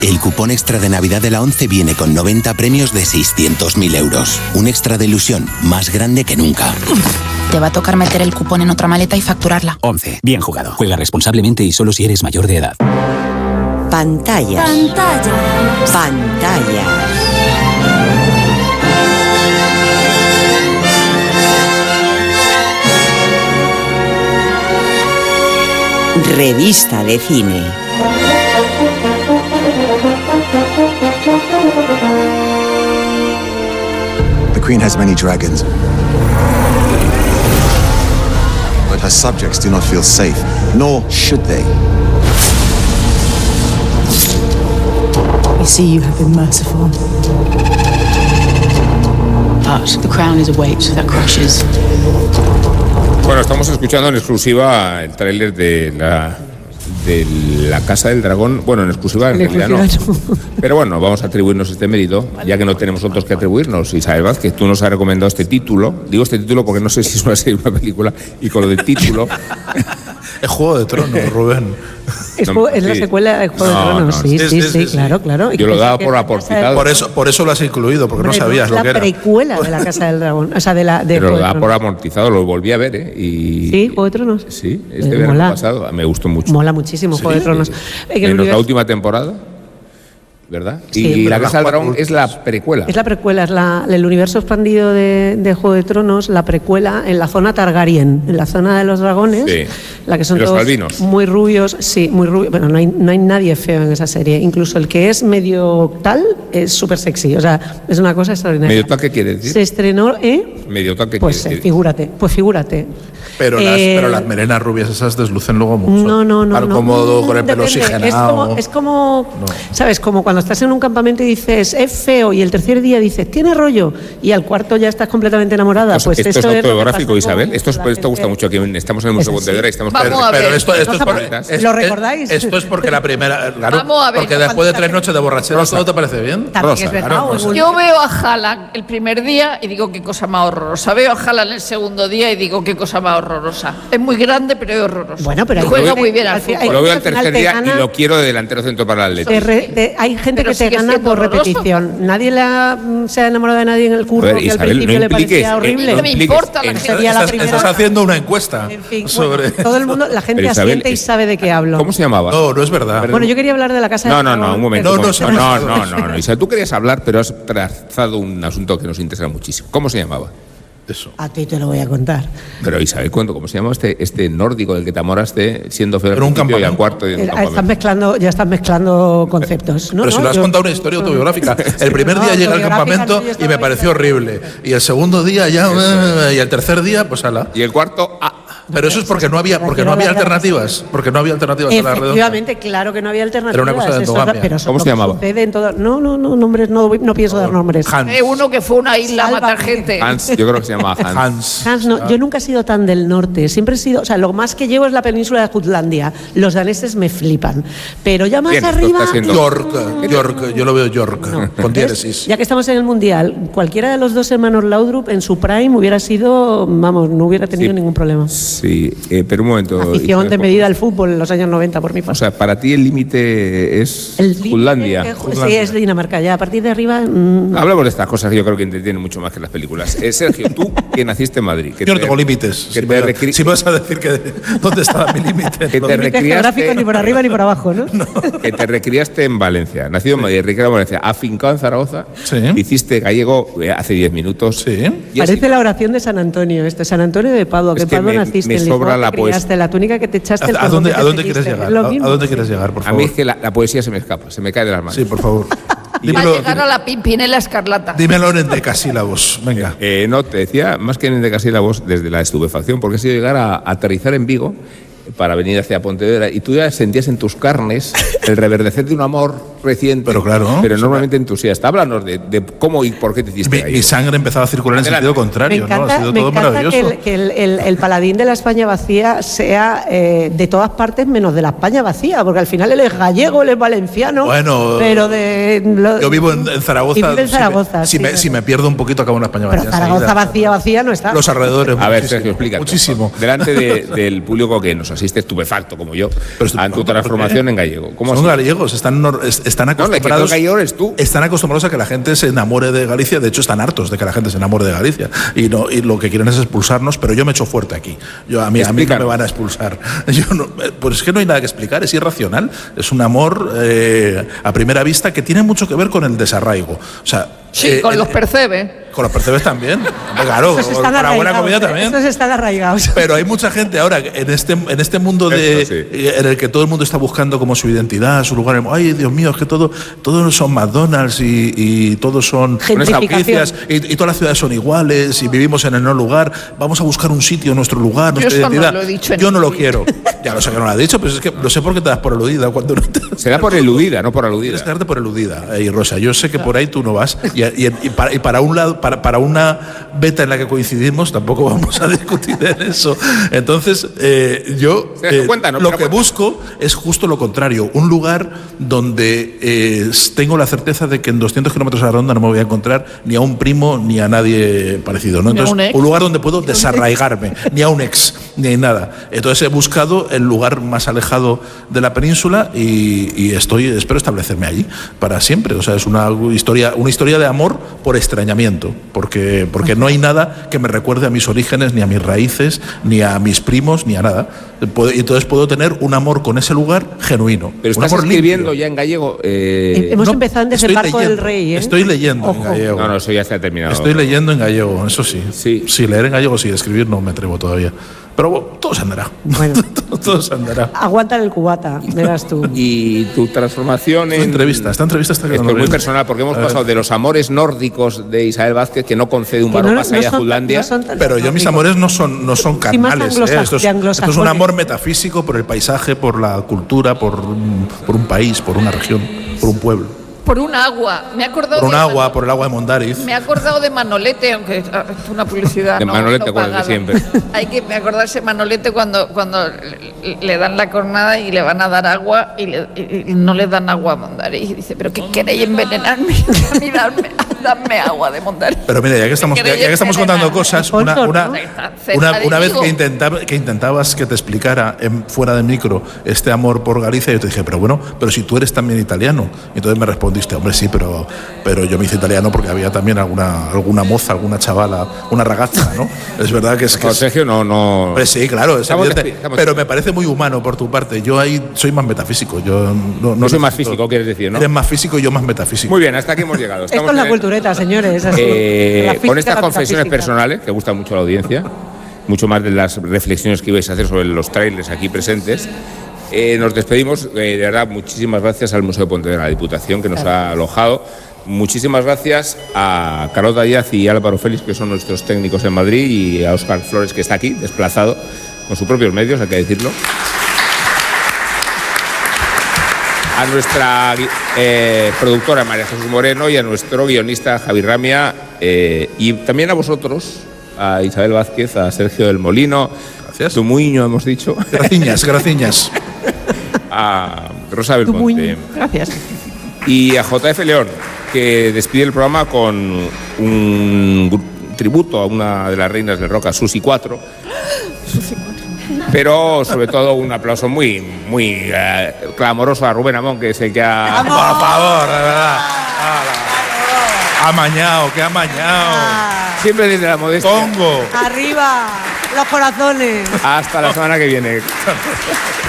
El cupón extra de Navidad de la ONCE viene con 90 premios de 600.000 euros. Un extra de ilusión más grande que nunca. Te va a tocar meter el cupón en otra maleta y facturarla. 11. Bien jugado. Juega responsablemente y solo si eres mayor de edad. Pantallas. Pantallas. Pantallas. Revista de cine. The Queen has many dragons, but her subjects do not feel safe, nor should they. We see you have been merciful, but the crown is a weight that crushes. Bueno, estamos escuchando en exclusiva el tráiler de la Casa del Dragón. Bueno, en exclusiva en realidad no. Pero bueno, vamos a atribuirnos este mérito, ya que no tenemos otros que atribuirnos. Isabel Vázquez, tú nos has recomendado este título. Digo este título porque no sé si es una serie o una película, y con lo del título... Es Juego de Tronos, Rubén. Es la secuela de Juego de Tronos, sí, claro. Yo lo daba por aportado. Por eso lo has incluido, porque no sabías lo que era. La precuela de la Casa del Dragón, o sea, pero lo daba por amortizado, lo volví a ver, ¿eh? Sí, Juego de Tronos. Sí, este verano pasado, me gustó mucho. Mola muchísimo Juego de Tronos. Menos la última temporada, ¿verdad? Sí, y la Casa del Dragón es la precuela. Es la precuela, es el universo expandido de Juego de Tronos, la precuela en la zona Targaryen, en la zona de los dragones, la que son los todos albinos. Muy rubios, muy rubios. Bueno, no hay nadie feo en esa serie. Incluso el que es medio tal es súper sexy. O sea, es una cosa extraordinaria. ¿Medio tal qué quiere decir? Se estrenó, ¿Medio tal qué pues quiere decir? Figúrate. Pero las melenas rubias esas deslucen luego mucho. No. Cómodo, con el pelo oxigenado. Es como ¿sabes? Como cuando estás en un campamento y dices, es feo, y el tercer día dices, tiene rollo, y al cuarto ya estás completamente enamorada. Pues esto es autobiográfico, Isabel. Esto gusta mucho aquí. Estamos en el Museo Pontevedra y estamos... Pero esto es ¿lo recordáis? Esto es porque la primera... Claro, Vamos a ver, porque después de 3 noches de borrachera, ¿todo te parece bien? Rosa. Yo veo a Haaland el primer día y digo, qué cosa más horrorosa. Veo a Haaland el segundo día y digo, qué cosa más horrorosa. Es muy grande, pero es horroroso. Bueno, pero juega muy bien al fútbol. Lo veo el tercer día y lo quiero de delantero centro para el Atlético. Hay gente que te gana por repetición. Nadie se ha enamorado de nadie en el curso que Isabel, al principio le parecía horrible. No me importa la gente. Estás haciendo una encuesta sobre... Todo el mundo, la gente asiente y sabe de qué hablo. ¿Cómo se llamaba? No es verdad. Bueno, yo quería hablar de la Casa del Dragón. No, un momento. No. Isabel, tú querías hablar, pero has trazado un asunto que nos interesa muchísimo. ¿Cómo se llamaba? Eso. A ti te lo voy a contar. Pero Isabel, ¿cómo se llama este nórdico del que te enamoraste siendo feo al principio y al cuarto? Ya estás mezclando conceptos. Pero si lo has contado una historia autobiográfica. El primer día llegué al campamento y me pareció horrible. Y el segundo día ya... Y el tercer día, pues ala. Y el cuarto... Pero eso es porque no había alternativas. Porque no había alternativas a la redonda. Efectivamente, claro que no había alternativas. Era una cosa de endogamia. ¿Cómo se llamaba? No, nombres, no pienso dar nombres. Hans. Uno que fue a una isla a matar gente. Hans, yo creo que se llama Hans. No, yo nunca he sido tan del norte. Siempre he sido, o sea, lo más que llevo es la península de Jutlandia. Los daneses me flipan. Pero ya más arriba... York, yo lo veo York, con diéresis. Ya que estamos en el Mundial, cualquiera de los dos hermanos Laudrup en su prime hubiera sido, no hubiera tenido ningún problema. Sí, pero un momento. Afición de medida al fútbol en los años 90 por mi parte. O sea, para ti el límite es Jutlandia. Sí, es Dinamarca. Ya a partir de arriba... Hablamos de estas cosas que yo creo que entretienen mucho más que las películas. Sergio, tú que naciste en Madrid. Yo no tengo límites. Si vas a decir dónde estaba mi límite. Que te recriaste... ni por arriba ni por abajo, ¿no? Que te recriaste en Valencia. Nacido en Madrid, recriado en Valencia. Afincado en Zaragoza. Sí. Hiciste gallego hace 10 minutos. Sí. Parece la oración de San Antonio. San Antonio de Padua. Que Padua naciste. Me sobra la poesía. La túnica que te echaste. ¿A dónde quieres llegar? ¿A dónde quieres llegar, por favor? A mí es que la poesía se me escapa, se me cae de las manos. Sí, por favor. Va a llegar a la Pimpinela Escarlata. Dímelo en endecasílabos, venga. No, te decía, más que en endecasílabos, desde la estupefacción, porque he sido llegar a aterrizar en Vigo para venir hacia Pontevedra y tú ya sentías en tus carnes el reverdecer de un amor reciente, pero normalmente entusiasta. Háblanos de cómo y por qué te hiciste ahí. Mi sangre empezaba a circular en sentido contrario. Me encanta, Ha sido todo maravilloso. Que el paladín de la España vacía sea de todas partes menos de la España vacía, porque al final él es gallego, él es valenciano, pero yo vivo en Zaragoza. Si me pierdo un poquito acabo en la España vacía. Pero Zaragoza vacía no está. Los alrededores. A ver, Sergio, explica. Muchísimo. Delante del público que nos asiste estupefacto como yo, a tu transformación en gallego. Son gallegos, están están acostumbrados a que la gente se enamore de Galicia. De hecho, están hartos de que la gente se enamore de Galicia. Y lo que quieren es expulsarnos, pero yo me echo fuerte aquí. A mí no me van a expulsar. Pues es que no hay nada que explicar, es irracional. Es un amor a primera vista que tiene mucho que ver con el desarraigo. O sea, con los percebes. Con los percebes también. Claro, con la buena comida también. Estos están arraigados. Pero hay mucha gente ahora en este mundo en el que todo el mundo está buscando como su identidad, su lugar. Ay, Dios mío, es que todos son McDonald's y todos son franquicias y todas las ciudades son iguales y vivimos en el no lugar. Vamos a buscar un sitio, nuestro lugar, nuestra identidad. Yo no lo quiero. Ya lo sé que no lo has dicho, pero es que no sé por qué te das por aludida. Cuando no se da por eludida, no por aludida. Tienes que darte por eludida, Rosa. Yo sé que por ahí tú no vas. Y para un lado, para una beta en la que coincidimos, tampoco vamos a discutir en eso. Entonces, yo lo que busco es justo lo contrario. Un lugar donde tengo la certeza de que en 200 kilómetros a la ronda no me voy a encontrar ni a un primo ni a nadie parecido, ¿no? Entonces, un lugar donde puedo desarraigarme, ni a un ex, ni a nada. Entonces, he buscado el lugar más alejado de la península y espero establecerme allí para siempre. O sea, es una historia de amor por extrañamiento, porque no hay nada que me recuerde a mis orígenes, ni a mis raíces, ni a mis primos, ni a nada. Entonces puedo tener un amor con ese lugar genuino. Pero estás escribiendo ya en gallego. Hemos empezado en Desembarco del Rey. Estoy leyendo en gallego. No, eso ya se ha terminado. Estoy leyendo en gallego, eso sí. Sí, leer en gallego sí, escribir no me atrevo todavía. Pero todo se andará. Bueno, todo se andará. Aguanta el cubata, verás tú. Y tu transformación en... Esta entrevista está quedando muy personal, porque hemos pasado de los amores nórdicos de Isabel Vázquez, que no concede un varón más allá a Jutlandia. Pero yo, mis amores no son carnales. Esto es un amor metafísico por el paisaje, por la cultura, por un país, por una región, por un pueblo. Por un agua. Me he acordado por el agua de Mondariz. Me he acordado de Manolete, aunque es una publicidad. De Manolete, no de siempre. Hay que acordarse de Manolete cuando le dan la cornada y le van a dar agua y no le dan agua a Mondariz. Y dice, ¿pero qué queréis envenenarme? A mí dadme agua de Mondariz. Pero mira, ya que estamos contando cosas, una vez que intentabas que te explicara fuera de micro este amor por Galicia, yo te dije, pero si tú eres también italiano. Entonces me respondiste, hombre, sí, pero yo me hice italiano porque había también alguna moza, alguna chavala, una ragazza, ¿no? Es verdad que es que... Sergio, no... Hombre, sí, claro, es evidente, pero me parece muy humano por tu parte. Yo ahí soy más metafísico. Yo no soy más físico, quieres decir, ¿no? Eres más físico y yo más metafísico. Muy bien, hasta aquí hemos llegado. Esto es la cultureta, señores. Con estas confesiones personales, que gustan mucho a la audiencia, mucho más de las reflexiones que ibais a hacer sobre los trailers aquí presentes, nos despedimos. De verdad, muchísimas gracias al Museo de Pontevedra, a la Diputación, que nos ha alojado. Muchísimas gracias a Carlota Díaz y Álvaro Félix, que son nuestros técnicos en Madrid, y a Óscar Flores, que está aquí, desplazado, con sus propios medios, hay que decirlo. A nuestra productora María Jesús Moreno y a nuestro guionista Javi Ramia, y también a vosotros, a Isabel Vázquez, a Sergio del Molino, gracias. Tumuiño, hemos dicho. Graciñas. A Rosa Belmonte. Gracias. Y a JF León, que despide el programa con un tributo a una de las reinas del rock, a Susi 4. Pero sobre todo un aplauso muy clamoroso a Rubén Amón, que es el que ha... ¡Por favor, de verdad! Amañado, que amañado. Siempre desde la modestia. Congo. Arriba, los corazones. Hasta la semana que viene.